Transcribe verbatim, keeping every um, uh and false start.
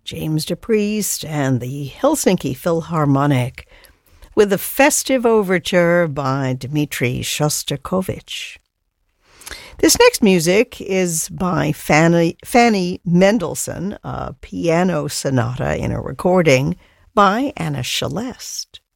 James DePriest and the Helsinki Philharmonic with a festive overture by Dmitri Shostakovich. This next music is by Fanny, Fanny Mendelssohn, a piano sonata in a recording by Anna Celeste.